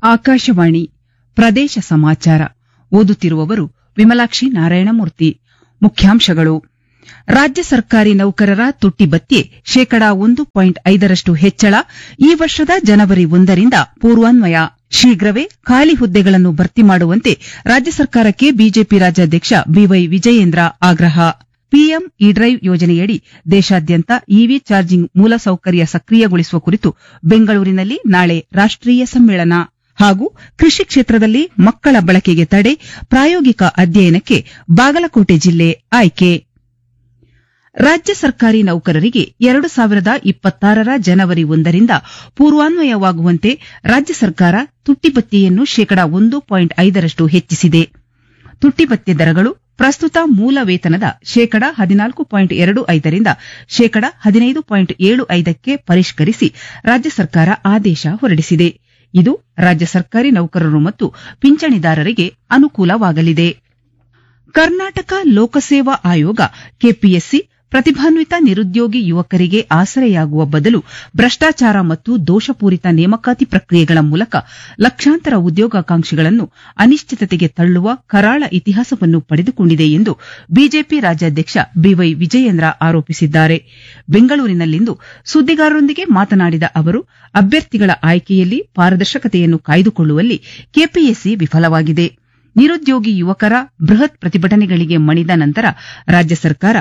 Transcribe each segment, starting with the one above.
ಆಕಾಶವಾಣಿ ಪ್ರದೇಶ ಸಮಾಚಾರ ಓದುತ್ತಿರುವವರು ವಿಮಲಾಕ್ಷಿ ನಾರಾಯಣಮೂರ್ತಿ. ಮುಖ್ಯಾಂಶಗಳು. ರಾಜ್ಯ ಸರ್ಕಾರಿ ನೌಕರರ ತುಟ್ಟಿ ಭತ್ಯೆ ಶೇಕಡಾ 1.5ರಷ್ಟು ಹೆಚ್ಚಳ, ಈ ವರ್ಷದ ಜನವರಿ 1ರಿಂದ ಪೂರ್ವಾನ್ವಯ. ಶೀಘ್ರವೇ ಖಾಲಿ ಹುದ್ದೆಗಳನ್ನು ಭರ್ತಿ ಮಾಡುವಂತೆ ರಾಜ್ಯ ಸರ್ಕಾರಕ್ಕೆ ಬಿಜೆಪಿ ರಾಜ್ಯಾಧ್ಯಕ್ಷ ಬಿವೈ ವಿಜಯೇಂದ್ರ ಆಗ್ರಹ. ಪಿಎಂ ಇ-ಡ್ರೈವ್ ಯೋಜನೆಯಡಿ ದೇಶಾದ್ಯಂತ ಇವಿ ಚಾರ್ಜಿಂಗ್ ಮೂಲಸೌಕರ್ಯ ಸಕ್ರಿಯಗೊಳಿಸುವ ಕುರಿತು ಬೆಂಗಳೂರಿನಲ್ಲಿ ನಾಳೆ ರಾಷ್ಟೀಯ ಸಮ್ಮೇಳನ. ಹಾಗೂ ಕೃಷಿ ಕ್ಷೇತ್ರದಲ್ಲಿ ಮಕ್ಕಳ ಬಳಕೆಗೆ ತಡೆ, ಪ್ರಾಯೋಗಿಕ ಅಧ್ಯಯನಕ್ಕೆ ಬಾಗಲಕೋಟೆ ಜಿಲ್ಲೆ ಆಯ್ಕೆ. ರಾಜ್ಯ ಸರ್ಕಾರಿ ನೌಕರರಿಗೆ 2026ರ ಜನವರಿ 1ರಿಂದ ಪೂರ್ವಾನ್ವಯವಾಗುವಂತೆ ರಾಜ್ಯ ಸರ್ಕಾರ ತುಟ್ಟಿ ಭತ್ಯೆಯನ್ನು ಶೇಕಡಾ 1.5ರಷ್ಟು ಹೆಚ್ಚಿಸಿದೆ. ತುಟ್ಟಿ ಭತ್ಯೆ ದರಗಳು ಪ್ರಸ್ತುತ ಮೂಲ ವೇತನದ ಶೇಕಡಾ 14.25ರಿಂದ ಶೇಕಡಾ 15.75ಕ್ಕೆ ಪರಿಷ್ಕರಿಸಿ ರಾಜ್ಯ ಸರ್ಕಾರ ಆದೇಶ ಹೊರಡಿಸಿದೆ. ಇದು ರಾಜ್ಯ ಸರ್ಕಾರಿ ನೌಕರರು ಮತ್ತು ಪಿಂಚಣಿದಾರರಿಗೆ ಅನುಕೂಲವಾಗಲಿದೆ. ಕರ್ನಾಟಕ ಲೋಕಸೇವಾ ಆಯೋಗ ಕೆಪಿಎಸ್ಸಿ ಪ್ರತಿಭಾನ್ವಿತ ನಿರುದ್ಯೋಗಿ ಯುವಕರಿಗೆ ಆಸರೆಯಾಗುವ ಬದಲು ಭ್ರಷ್ಟಾಚಾರ ಮತ್ತು ದೋಷಪೂರಿತ ನೇಮಕಾತಿ ಪ್ರಕ್ರಿಯೆಗಳ ಮೂಲಕ ಲಕ್ಷಾಂತರ ಉದ್ಯೋಗಾಕಾಂಕ್ಷಿಗಳನ್ನು ಅನಿಶ್ಚಿತತೆಗೆ ತಳ್ಳುವ ಕರಾಳ ಇತಿಹಾಸವನ್ನು ಪಡೆದುಕೊಂಡಿದೆ ಎಂದು ಬಿಜೆಪಿ ರಾಜ್ಯಾಧ್ಯಕ್ಷ ಬಿವೈ ವಿಜಯೇಂದ್ರ ಆರೋಪಿಸಿದ್ದಾರೆ. ಬೆಂಗಳೂರಿನಲ್ಲಿಂದು ಸುದ್ದಿಗಾರರೊಂದಿಗೆ ಮಾತನಾಡಿದ ಅವರು, ಅಭ್ಯರ್ಥಿಗಳ ಆಯ್ಕೆಯಲ್ಲಿ ಪಾರದರ್ಶಕತೆಯನ್ನು ಕಾಯ್ದುಕೊಳ್ಳುವಲ್ಲಿ ಕೆಪಿಎಸ್ಸಿ ವಿಫಲವಾಗಿದೆ. ನಿರುದ್ಯೋಗಿ ಯುವಕರ ಬೃಹತ್ ಪ್ರತಿಭಟನೆಗಳಿಗೆ ಮಣಿದ ನಂತರ ರಾಜ್ಯ ಸರ್ಕಾರ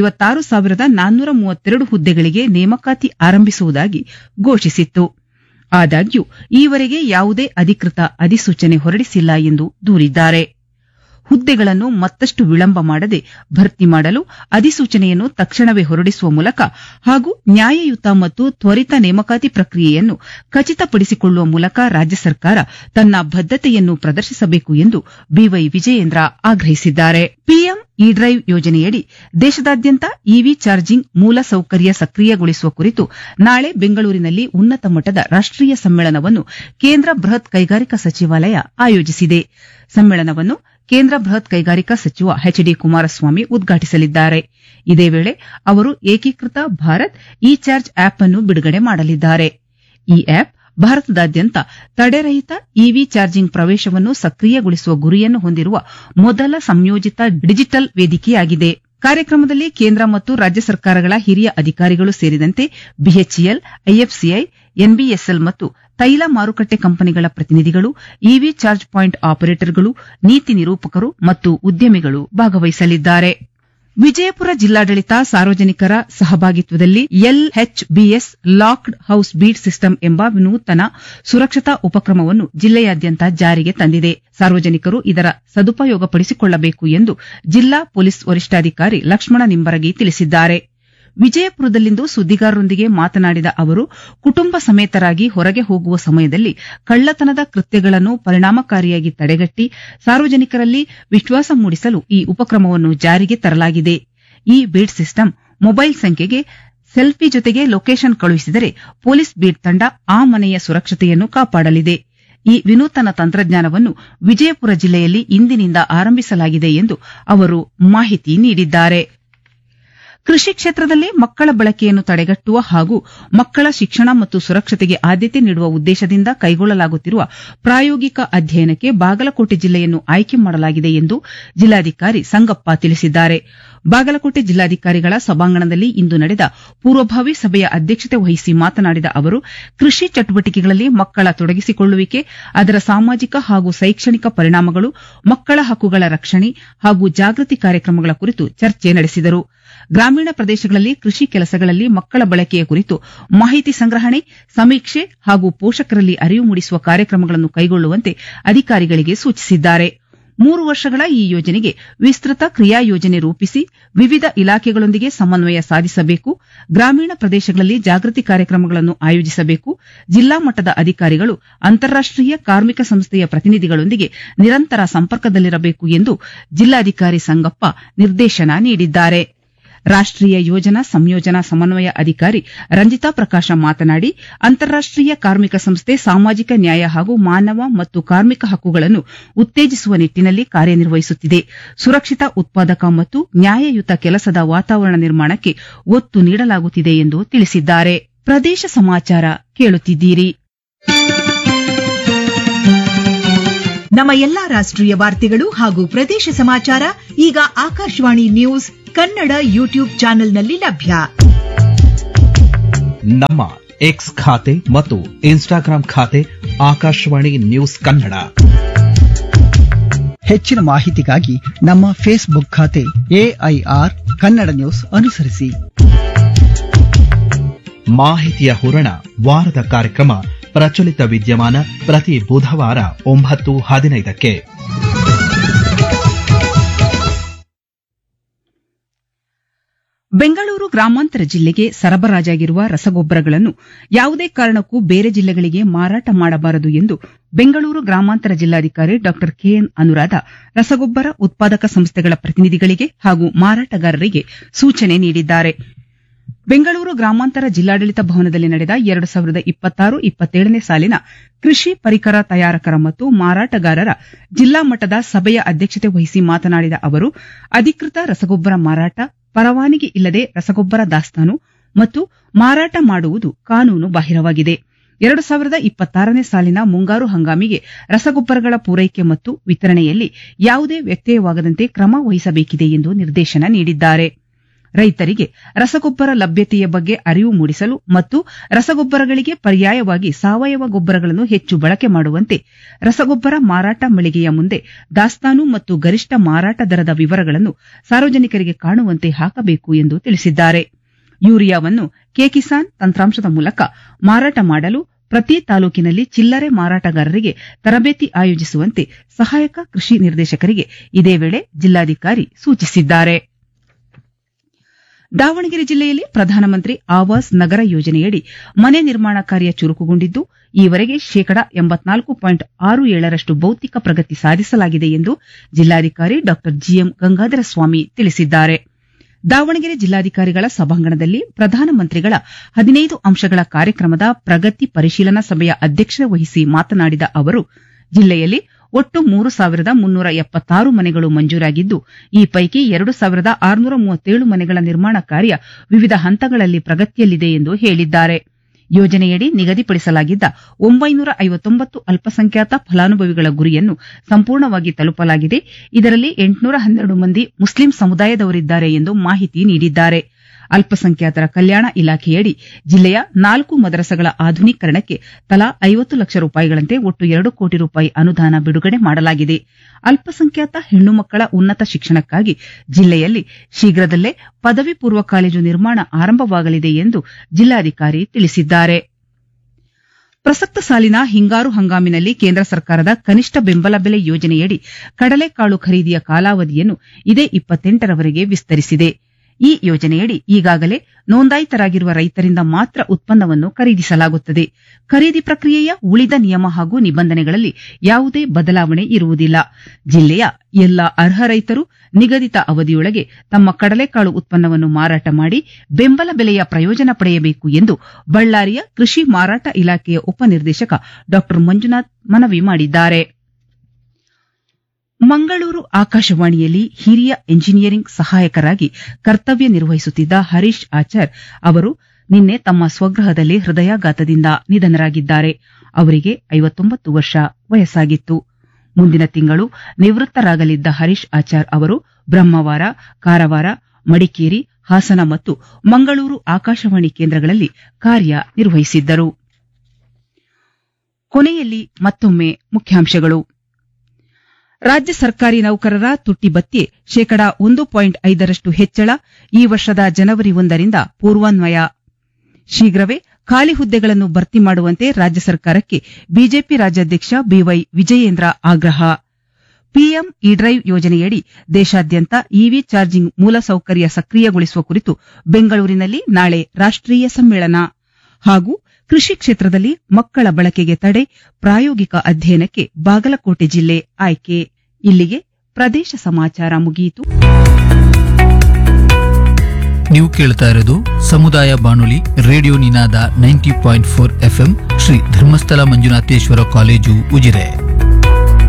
56,432 ಹುದ್ದೆಗಳಿಗೆ ನೇಮಕಾತಿ ಆರಂಭಿಸುವುದಾಗಿ ಘೋಷಿಸಿತ್ತು. ಆದಾಗ್ಯೂ ಈವರೆಗೆ ಯಾವುದೇ ಅಧಿಕೃತ ಅಧಿಸೂಚನೆ ಹೊರಡಿಸಿಲ್ಲ ಎಂದು ದೂರಿದ್ದಾರೆ. ಹುದ್ದೆಗಳನ್ನು ಮತ್ತಷ್ಟು ವಿಳಂಬ ಮಾಡದೆ ಭರ್ತಿ ಮಾಡಲು ಅಧಿಸೂಚನೆಯನ್ನು ತಕ್ಷಣವೇ ಹೊರಡಿಸುವ ಮೂಲಕ ಹಾಗೂ ನ್ಯಾಯಯುತ ಮತ್ತು ತ್ವರಿತ ನೇಮಕಾತಿ ಪ್ರಕ್ರಿಯೆಯನ್ನು ಖಚಿತಪಡಿಸಿಕೊಳ್ಳುವ ಮೂಲಕ ರಾಜ್ಯ ಸರ್ಕಾರ ತನ್ನ ಬದ್ಧತೆಯನ್ನು ಪ್ರದರ್ಶಿಸಬೇಕು ಎಂದು ಬಿವೈ ವಿಜಯೇಂದ್ರ ಆಗ್ರಹಿಸಿದ್ದಾರೆ. ಪಿಎಂ ಇ-ಡ್ರೈವ್ ಯೋಜನೆಯಡಿ ದೇಶದಾದ್ಯಂತ ಇವಿ ಚಾರ್ಜಿಂಗ್ ಮೂಲಸೌಕರ್ಯ ಸಕ್ರಿಯಗೊಳಿಸುವ ಕುರಿತು ನಾಳೆ ಬೆಂಗಳೂರಿನಲ್ಲಿ ಉನ್ನತ ಮಟ್ಟದ ರಾಷ್ಟೀಯ ಸಮ್ಮೇಳನವನ್ನು ಕೇಂದ್ರ ಬೃಹತ್ ಕೈಗಾರಿಕಾ ಸಚಿವಾಲಯ ಆಯೋಜಿಸಿದೆ. ಸಮ್ಮೇಳನವನ್ನು ಕೇಂದ್ರ ಬೃಹತ್ ಕೈಗಾರಿಕಾ ಸಚಿವ ಎಚ್.ಡಿ. ಕುಮಾರಸ್ವಾಮಿ ಉದ್ಘಾಟಿಸಲಿದ್ದಾರೆ. ಇದೇ ವೇಳೆ ಅವರು ಏಕೀಕೃತ ಭಾರತ್ ಇ-ಚಾರ್ಜ್ ಆಪ್ ಅನ್ನು ಬಿಡುಗಡೆ ಮಾಡಲಿದ್ದಾರೆ. ಈ ಆಪ್ ಭಾರತದಾದ್ಯಂತ ತಡೆರಹಿತ ಇವಿ ಚಾರ್ಜಿಂಗ್ ಪ್ರವೇಶವನ್ನು ಸಕ್ರಿಯಗೊಳಿಸುವ ಗುರಿಯನ್ನು ಹೊಂದಿರುವ ಮೊದಲ ಸಂಯೋಜಿತ ಡಿಜಿಟಲ್ ವೇದಿಕೆಯಾಗಿದೆ. ಕಾರ್ಯಕ್ರಮದಲ್ಲಿ ಕೇಂದ್ರ ಮತ್ತು ರಾಜ್ಯ ಸರ್ಕಾರಗಳ ಹಿರಿಯ ಅಧಿಕಾರಿಗಳು ಸೇರಿದಂತೆ ಬಿಎಚ್ಇಎಲ್, ಐಎಫ್ಸಿಐ, ಎನ್ಬಿಎಸ್ಎಲ್ ಮತ್ತು ತೈಲ ಮಾರುಕಟ್ಟೆ ಕಂಪನಿಗಳ ಪ್ರತಿನಿಧಿಗಳು, ಇವಿ ಚಾರ್ಜ್ ಪಾಯಿಂಟ್ ಆಪರೇಟರ್ಗಳು, ನೀತಿ ನಿರೂಪಕರು ಮತ್ತು ಉದ್ಯಮಿಗಳು ಭಾಗವಹಿಸಲಿದ್ದಾರೆ. ವಿಜಯಪುರ ಜಿಲ್ಲಾಡಳಿತ ಸಾರ್ವಜನಿಕರ ಸಹಭಾಗಿತ್ವದಲ್ಲಿ LHBS locked house beet system ಎಂಬ ವಿನೂತನ ಸುರಕ್ಷತಾ ಉಪಕ್ರಮವನ್ನು ಜಿಲ್ಲೆಯಾದ್ಯಂತ ಜಾರಿಗೆ ತಂದಿದೆ. ಸಾರ್ವಜನಿಕರು ಇದರ ಸದುಪಯೋಗಪಡಿಸಿಕೊಳ್ಳಬೇಕು ಎಂದು ಜಿಲ್ಲಾ ಪೊಲೀಸ್ ವರಿಷ್ಠಾಧಿಕಾರಿ ಲಕ್ಷ್ಮಣ ನಿಂಬರಗಿ ತಿಳಿಸಿದ್ದಾರೆ. ವಿಜಯಪುರದಲ್ಲಿಂದು ಸುದ್ದಿಗಾರರೊಂದಿಗೆ ಮಾತನಾಡಿದ ಅವರು, ಕುಟುಂಬ ಸಮೇತರಾಗಿ ಹೊರಗೆ ಹೋಗುವ ಸಮಯದಲ್ಲಿ ಕಳ್ಳತನದ ಕೃತ್ಯಗಳನ್ನು ಪರಿಣಾಮಕಾರಿಯಾಗಿ ತಡೆಗಟ್ಟಿ ಸಾರ್ವಜನಿಕರಲ್ಲಿ ವಿಶ್ವಾಸ ಮೂಡಿಸಲು ಈ ಉಪಕ್ರಮವನ್ನು ಜಾರಿಗೆ ತರಲಾಗಿದೆ. ಈ ಬೀಟ್ ಸಿಸ್ಟಮ್ ಮೊಬೈಲ್ ಸಂಖ್ಯೆಗೆ ಸೆಲ್ಫಿ ಜೊತೆಗೆ ಲೊಕೇಷನ್ ಕಳುಹಿಸಿದರೆ ಪೊಲೀಸ್ ಬೀಟ್ ತಂಡ ಆ ಮನೆಯ ಸುರಕ್ಷತೆಯನ್ನು ಕಾಪಾಡಲಿದೆ. ಈ ವಿನೂತನ ತಂತ್ರಜ್ಞಾನವನ್ನು ವಿಜಯಪುರ ಜಿಲ್ಲೆಯಲ್ಲಿ ಇಂದಿನಿಂದ ಆರಂಭಿಸಲಾಗಿದೆ ಎಂದು ಅವರು ಮಾಹಿತಿ ನೀಡಿದ್ದಾರೆ. ಕೃಷಿ ಕ್ಷೇತ್ರದಲ್ಲಿ ಮಕ್ಕಳ ಬಳಕೆಯನ್ನು ತಡೆಗಟ್ಟುವ ಹಾಗೂ ಮಕ್ಕಳ ಶಿಕ್ಷಣ ಮತ್ತು ಸುರಕ್ಷತೆಗೆ ಆದ್ಯತೆ ನೀಡುವ ಉದ್ದೇಶದಿಂದ ಕೈಗೊಳ್ಳಲಾಗುತ್ತಿರುವ ಪ್ರಾಯೋಗಿಕ ಅಧ್ಯಯನಕ್ಕೆ ಬಾಗಲಕೋಟೆ ಜಿಲ್ಲೆಯನ್ನು ಆಯ್ಕೆ ಮಾಡಲಾಗಿದೆ ಎಂದು ಜಿಲ್ಲಾಧಿಕಾರಿ ಸಂಗಪ್ಪ ತಿಳಿಸಿದ್ದಾರೆ. ಬಾಗಲಕೋಟೆ ಜಿಲ್ಲಾಧಿಕಾರಿಗಳ ಸಭಾಂಗಣದಲ್ಲಿ ಇಂದು ನಡೆದ ಪೂರ್ವಭಾವಿ ಸಭೆಯ ಅಧ್ಯಕ್ಷತೆ ವಹಿಸಿ ಮಾತನಾಡಿದ ಅವರು, ಕೃಷಿ ಚಟುವಟಿಕೆಗಳಲ್ಲಿ ಮಕ್ಕಳ ತೊಡಗಿಸಿಕೊಳ್ಳುವಿಕೆ, ಅದರ ಸಾಮಾಜಿಕ ಹಾಗೂ ಶೈಕ್ಷಣಿಕ ಪರಿಣಾಮಗಳು, ಮಕ್ಕಳ ಹಕ್ಕುಗಳ ರಕ್ಷಣೆ ಹಾಗೂ ಜಾಗೃತಿ ಕಾರ್ಯಕ್ರಮಗಳ ಕುರಿತು ಚರ್ಚೆ ನಡೆಸಿದರು. ಗ್ರಾಮೀಣ ಪ್ರದೇಶಗಳಲ್ಲಿ ಕೃಷಿ ಕೆಲಸಗಳಲ್ಲಿ ಮಕ್ಕಳ ಬಳಕೆಯ ಕುರಿತು ಮಾಹಿತಿ ಸಂಗ್ರಹಣೆ, ಸಮೀಕ್ಷೆ ಹಾಗೂ ಪೋಷಕರಲ್ಲಿ ಅರಿವು ಮೂಡಿಸುವ ಕಾರ್ಯಕ್ರಮಗಳನ್ನು ಕೈಗೊಳ್ಳುವಂತೆ ಅಧಿಕಾರಿಗಳಿಗೆ ಸೂಚಿಸಿದ್ದಾರೆ. 3 ವರ್ಷಗಳ ಈ ಯೋಜನೆಗೆ ವಿಸ್ತೃತ ಕ್ರಿಯಾ ಯೋಜನೆ ರೂಪಿಸಿ ವಿವಿಧ ಇಲಾಖೆಗಳೊಂದಿಗೆ ಸಮನ್ವಯ ಸಾಧಿಸಬೇಕು. ಗ್ರಾಮೀಣ ಪ್ರದೇಶಗಳಲ್ಲಿ ಜಾಗೃತಿ ಕಾರ್ಯಕ್ರಮಗಳನ್ನು ಆಯೋಜಿಸಬೇಕು. ಜಿಲ್ಲಾ ಮಟ್ಟದ ಅಧಿಕಾರಿಗಳು ಅಂತಾರಾಷ್ಟೀಯ ಕಾರ್ಮಿಕ ಸಂಸ್ಥೆಯ ಪ್ರತಿನಿಧಿಗಳೊಂದಿಗೆ ನಿರಂತರ ಸಂಪರ್ಕದಲ್ಲಿರಬೇಕು ಎಂದು ಜಿಲ್ಲಾಧಿಕಾರಿ ಸಂಗಪ್ಪ ನಿರ್ದೇಶನ ನೀಡಿದ್ದಾರೆ. ರಾಷ್ಟೀಯ ಯೋಜನಾ ಸಂಯೋಜನಾ ಸಮನ್ವಯ ಅಧಿಕಾರಿ ರಂಜಿತಾ ಪ್ರಕಾಶ ಮಾತನಾಡಿ, ಅಂತಾರಾಷ್ಟೀಯ ಕಾರ್ಮಿಕ ಸಂಸ್ಥೆ ಸಾಮಾಜಿಕ ನ್ಯಾಯ ಹಾಗೂ ಮಾನವ ಮತ್ತು ಕಾರ್ಮಿಕ ಹಕ್ಕುಗಳನ್ನು ಉತ್ತೇಜಿಸುವ ನಿಟ್ಟಿನಲ್ಲಿ ಕಾರ್ಯನಿರ್ವಹಿಸುತ್ತಿದೆ. ಸುರಕ್ಷಿತ ಉತ್ಪಾದಕ ಮತ್ತು ನ್ಯಾಯಯುತ ಕೆಲಸದ ವಾತಾವರಣ ನಿರ್ಮಾಣಕ್ಕೆ ಒತ್ತು ನೀಡಲಾಗುತ್ತಿದೆ ಎಂದು ತಿಳಿಸಿದ್ದಾರೆ. ಪ್ರದೇಶ ಸಮಾಚಾರ ಕೇಳುತ್ತಿದ್ದೀರಿ. ನಮ್ಮ ಎಲ್ಲಾ ರಾಷ್ಟ್ರೀಯ ವಾರ್ತೆಗಳು ಹಾಗೂ ಪ್ರದೇಶ ಸಮಾಚಾರ ಈಗ ಆಕಾಶವಾಣಿ ನ್ಯೂಸ್ ಕನ್ನಡ ಯೂಟ್ಯೂಬ್ ಚಾನೆಲ್ನಲ್ಲಿ ಲಭ್ಯ. ನಮ್ಮ ಎಕ್ಸ್ ಖಾತೆ ಮತ್ತು ಇನ್ಸ್ಟಾಗ್ರಾಂ ಖಾತೆ ಆಕಾಶವಾಣಿ ನ್ಯೂಸ್ ಕನ್ನಡ. ಹೆಚ್ಚಿನ ಮಾಹಿತಿಗಾಗಿ ನಮ್ಮ ಫೇಸ್ಬುಕ್ ಖಾತೆ AIR ಕನ್ನಡ ನ್ಯೂಸ್ ಅನುಸರಿಸಿ. ಮಾಹಿತಿಯ ಹೂರಣ ವಾರದ ಕಾರ್ಯಕ್ರಮ ಪ್ರಚಲಿತ ವಿದ್ಯಮಾನ ಪ್ರತಿ ಬುಧವಾರ 9:15ಕ್ಕೆ. ಬೆಂಗಳೂರು ಗ್ರಾಮಾಂತರ ಜಿಲ್ಲೆಗೆ ಸರಬರಾಜಾಗಿರುವ ರಸಗೊಬ್ಬರಗಳನ್ನು ಯಾವುದೇ ಕಾರಣಕ್ಕೂ ಬೇರೆ ಜಿಲ್ಲೆಗಳಿಗೆ ಮಾರಾಟ ಮಾಡಬಾರದು ಎಂದು ಬೆಂಗಳೂರು ಗ್ರಾಮಾಂತರ ಜಿಲ್ಲಾಧಿಕಾರಿ ಡಾ ಕೆಎನ್ ಅನುರಾಧ ರಸಗೊಬ್ಬರ ಉತ್ಪಾದಕ ಸಂಸ್ಥೆಗಳ ಪ್ರತಿನಿಧಿಗಳಿಗೆ ಹಾಗೂ ಮಾರಾಟಗಾರರಿಗೆ ಸೂಚನೆ ನೀಡಿದ್ದಾರೆ. ಬೆಂಗಳೂರು ಗ್ರಾಮಾಂತರ ಜಿಲ್ಲಾಡಳಿತ ಭವನದಲ್ಲಿ ನಡೆದ 2026-27ನೇ ಸಾಲಿನ ಕೃಷಿ ಪರಿಕರ ತಯಾರಕರ ಮತ್ತು ಮಾರಾಟಗಾರರ ಜಿಲ್ಲಾ ಮಟ್ಟದ ಸಭೆಯ ಅಧ್ಯಕ್ಷತೆ ವಹಿಸಿ ಮಾತನಾಡಿದ ಅವರು, ಅಧಿಕೃತ ರಸಗೊಬ್ಬರ ಮಾರಾಟ, ಪರವಾನಗಿ ಇಲ್ಲದೆ ರಸಗೊಬ್ಬರ ದಾಸ್ತಾನು ಮತ್ತು ಮಾರಾಟ ಮಾಡುವುದು ಕಾನೂನು ಬಾಹಿರವಾಗಿದೆ. 2026ನೇ ಸಾಲಿನ ಮುಂಗಾರು ಹಂಗಾಮಿಗೆ ರಸಗೊಬ್ಬರಗಳ ಪೂರೈಕೆ ಮತ್ತು ವಿತರಣೆಯಲ್ಲಿ ಯಾವುದೇ ವ್ಯತ್ಯಯವಾಗದಂತೆ ಕ್ರಮ ವಹಿಸಬೇಕಿದೆ ಎಂದು ನಿರ್ದೇಶನ ನೀಡಿದ್ದಾರೆ. ರೈತರಿಗೆ ರಸಗೊಬ್ಬರ ಲಭ್ಯತೆಯ ಬಗ್ಗೆ ಅರಿವು ಮೂಡಿಸಲು ಮತ್ತು ರಸಗೊಬ್ಬರಗಳಿಗೆ ಪರ್ಯಾಯವಾಗಿ ಸಾವಯವ ಗೊಬ್ಬರಗಳನ್ನು ಹೆಚ್ಚು ಬಳಕೆ ಮಾಡುವಂತೆ ರಸಗೊಬ್ಬರ ಮಾರಾಟ ಮಳಿಗೆಯ ಮುಂದೆ ದಾಸ್ತಾನು ಮತ್ತು ಗರಿಷ್ಠ ಮಾರಾಟ ದರದ ವಿವರಗಳನ್ನು ಸಾರ್ವಜನಿಕರಿಗೆ ಕಾಣುವಂತೆ ಹಾಕಬೇಕು ಎಂದು ತಿಳಿಸಿದ್ದಾರೆ. ಯೂರಿಯಾವನ್ನು ಕೆ-ಕಿಸಾನ್ ತಂತ್ರಾಂಶದ ಮೂಲಕ ಮಾರಾಟ ಮಾಡಲು ಪ್ರತಿ ತಾಲೂಕಿನಲ್ಲಿ ಚಿಲ್ಲರೆ ಮಾರಾಟಗಾರರಿಗೆ ತರಬೇತಿ ಆಯೋಜಿಸುವಂತೆ ಸಹಾಯಕ ಕೃಷಿ ನಿರ್ದೇಶಕರಿಗೆ ಇದೇ ವೇಳೆ ಜಿಲ್ಲಾಧಿಕಾರಿ ಸೂಚಿಸಿದ್ದಾರೆ. ದಾವಣಗೆರೆ ಜಿಲ್ಲೆಯಲ್ಲಿ ಪ್ರಧಾನಮಂತ್ರಿ ಆವಾಸ್ ನಗರ ಯೋಜನೆಯಡಿ ಮನೆ ನಿರ್ಮಾಣ ಕಾರ್ಯ ಚುರುಕುಗೊಂಡಿದ್ದು, ಈವರೆಗೆ 84.67% ಭೌತಿಕ ಪ್ರಗತಿ ಸಾಧಿಸಲಾಗಿದೆ ಎಂದು ಜಿಲ್ಲಾಧಿಕಾರಿ ಡಾ ಜಿಎಂ ಗಂಗಾಧರ ಸ್ವಾಮಿ ತಿಳಿಸಿದ್ದಾರೆ. ದಾವಣಗೆರೆ ಜಿಲ್ಲಾಧಿಕಾರಿಗಳ ಸಭಾಂಗಣದಲ್ಲಿ ಪ್ರಧಾನಮಂತ್ರಿಗಳ 15 ಅಂಶಗಳ ಕಾರ್ಯಕ್ರಮದ ಪ್ರಗತಿ ಪರಿಶೀಲನಾ ಸಭೆಯ ಅಧ್ಯಕ್ಷತೆ ವಹಿಸಿ ಮಾತನಾಡಿದ ಅವರು, ಜಿಲ್ಲೆಯಲ್ಲಿ ಒಟ್ಟು 3,376 ಮನೆಗಳು ಮಂಜೂರಾಗಿದ್ದು, ಈ ಪೈಕಿ 2,637 ಮನೆಗಳ ನಿರ್ಮಾಣ ಕಾರ್ಯ ವಿವಿಧ ಹಂತಗಳಲ್ಲಿ ಪ್ರಗತಿಯಲ್ಲಿದೆ ಎಂದು ಹೇಳಿದ್ದಾರೆ. ಯೋಜನೆಯಡಿ ನಿಗದಿಪಡಿಸಲಾಗಿದ್ದ 959 ಅಲ್ಪಸಂಖ್ಯಾತ ಫಲಾನುಭವಿಗಳ ಗುರಿಯನ್ನು ಸಂಪೂರ್ಣವಾಗಿ ತಲುಪಲಾಗಿದೆ. ಇದರಲ್ಲಿ 812 ಮಂದಿ ಮುಸ್ಲಿಂ ಸಮುದಾಯದವರಿದ್ದಾರೆ ಎಂದು ಮಾಹಿತಿ ನೀಡಿದ್ದಾರೆ. ಅಲ್ಪಸಂಖ್ಯಾತರ ಕಲ್ಯಾಣ ಇಲಾಖೆಯಡಿ ಜಿಲ್ಲೆಯ 4 ಮದರಸಗಳ ಆಧುನೀಕರಣಕ್ಕೆ ತಲಾ 50 ಲಕ್ಷ ರೂಪಾಯಿಗಳಂತೆ ಒಟ್ಟು 2 ಕೋಟಿ ರೂಪಾಯಿ ಅನುದಾನ ಬಿಡುಗಡೆ ಮಾಡಲಾಗಿದೆ. ಅಲ್ಪಸಂಖ್ಯಾತ ಹೆಣ್ಣು ಮಕ್ಕಳ ಉನ್ನತ ಶಿಕ್ಷಣಕ್ಕಾಗಿ ಜಿಲ್ಲೆಯಲ್ಲಿ ಶೀಘ್ರದಲ್ಲೇ ಪದವಿ ಪೂರ್ವ ಕಾಲೇಜು ನಿರ್ಮಾಣ ಆರಂಭವಾಗಲಿದೆ ಎಂದು ಜಿಲ್ಲಾಧಿಕಾರಿ ತಿಳಿಸಿದ್ದಾರೆ. ಪ್ರಸಕ್ತ ಸಾಲಿನ ಹಿಂಗಾರು ಹಂಗಾಮಿನಲ್ಲಿ ಕೇಂದ್ರ ಸರ್ಕಾರದ ಕನಿಷ್ಠ ಬೆಂಬಲ ಬೆಲೆ ಯೋಜನೆಯಡಿ ಕಡಲೆಕಾಳು ಖರೀದಿಯ ಕಾಲಾವಧಿಯನ್ನು ಇದೇ 28ರವರೆಗೆ ವಿಸ್ತರಿಸಿದೆ. ಈ ಯೋಜನೆಯಡಿ ಈಗಾಗಲೇ ನೋಂದಾಯಿತರಾಗಿರುವ ರೈತರಿಂದ ಮಾತ್ರ ಉತ್ಪನ್ನವನ್ನು ಖರೀದಿಸಲಾಗುತ್ತದೆ. ಖರೀದಿ ಪ್ರಕ್ರಿಯೆಯ ಉಳಿದ ನಿಯಮ ಹಾಗೂ ನಿಬಂಧನೆಗಳಲ್ಲಿ ಯಾವುದೇ ಬದಲಾವಣೆ ಇರುವುದಿಲ್ಲ. ಜಿಲ್ಲೆಯ ಎಲ್ಲ ಅರ್ಹ ರೈತರು ನಿಗದಿತ ಅವಧಿಯೊಳಗೆ ತಮ್ಮ ಕಡಲೆಕಾಳು ಉತ್ಪನ್ನವನ್ನು ಮಾರಾಟ ಮಾಡಿ ಬೆಂಬಲ ಬೆಲೆಯ ಪ್ರಯೋಜನ ಪಡೆಯಬೇಕು ಎಂದು ಬಳ್ಳಾರಿಯ ಕೃಷಿ ಮಾರಾಟ ಇಲಾಖೆಯ ಉಪನಿರ್ದೇಶಕ ಡಾ ಮಂಜುನಾಥ್ ಮನವಿ ಮಾಡಿದ್ದಾರೆ. ಮಂಗಳೂರು ಆಕಾಶವಾಣಿಯಲ್ಲಿ ಹಿರಿಯ ಎಂಜಿನಿಯರಿಂಗ್ ಸಹಾಯಕರಾಗಿ ಕರ್ತವ್ಯ ನಿರ್ವಹಿಸುತ್ತಿದ್ದ ಹರೀಶ್ ಆಚಾರ್ ಅವರು ನಿನ್ನೆ ತಮ್ಮ ಸ್ವಗೃಹದಲ್ಲಿ ಹೃದಯಾಘಾತದಿಂದ ನಿಧನರಾಗಿದ್ದಾರೆ. ಅವರಿಗೆ 59 ವರ್ಷ ವಯಸ್ಸಾಗಿತ್ತು. ಮುಂದಿನ ತಿಂಗಳು ನಿವೃತ್ತರಾಗಲಿದ್ದ ಹರೀಶ್ ಆಚಾರ್ ಅವರು ಬ್ರಹ್ಮವಾರ, ಕಾರವಾರ, ಮಡಿಕೇರಿ, ಹಾಸನ ಮತ್ತು ಮಂಗಳೂರು ಆಕಾಶವಾಣಿ ಕೇಂದ್ರಗಳಲ್ಲಿ ಕಾರ್ಯ ನಿರ್ವಹಿಸಿದ್ದರು. ಕೊನೆಯಲ್ಲಿ ಮತ್ತೊಮ್ಮೆ ಮುಖ್ಯಾಂಶಗಳು. ರಾಜ್ಯ ಸರ್ಕಾರಿ ನೌಕರರ ತುಟ್ಟಿ ಭತ್ಯೆ 1.5% ಹೆಚ್ಚಳ, ಈ ವರ್ಷದ ಜನವರಿ 1ರಿಂದ ಪೂರ್ವಾನ್ವಯ. ಶೀಘ್ರವೇ ಖಾಲಿ ಹುದ್ದೆಗಳನ್ನು ಭರ್ತಿ ಮಾಡುವಂತೆ ರಾಜ್ಯ ಸರ್ಕಾರಕ್ಕೆ ಬಿಜೆಪಿ ರಾಜ್ಯಾಧ್ಯಕ್ಷ ಬಿವೈ ವಿಜಯೇಂದ್ರ ಆಗ್ರಹ. ಪಿಎಂ ಇ-ಡ್ರೈವ್ ಯೋಜನೆಯಡಿ ದೇಶಾದ್ಯಂತ ಇವಿ ಚಾರ್ಜಿಂಗ್ ಮೂಲಸೌಕರ್ಯ ಸಕ್ರಿಯಗೊಳಿಸುವ ಕುರಿತು ಬೆಂಗಳೂರಿನಲ್ಲಿ ನಾಳೆ ರಾಷ್ಟ್ರೀಯ ಸಮ್ಮೇಳನ. ಹಾಗೂ ಕೃಷಿ ಕ್ಷೇತ್ರದಲ್ಲಿ ಮಕ್ಕಳ ಬಳಕೆಗೆ ತಡೆ, ಪ್ರಾಯೋಗಿಕ ಅಧ್ಯಯನಕ್ಕೆ ಬಾಗಲಕೋಟೆ ಜಿಲ್ಲೆ ಆಯ್ಕೆ. ಇಲ್ಲಿಗೆ ಪ್ರದೇಶ ಸಮಾಚಾರ ಮುಗಿಯಿತು. ನೀವು ಕೇಳ್ತಾ ಇರೋದು ಸಮುದಾಯ ಬಾನುಲಿ ರೇಡಿಯೋ ನಿನಾದ 90.4 FM ಶ್ರೀ ಧರ್ಮಸ್ಥಳ ಮಂಜುನಾಥೇಶ್ವರ ಕಾಲೇಜು ಉಜಿರೆ.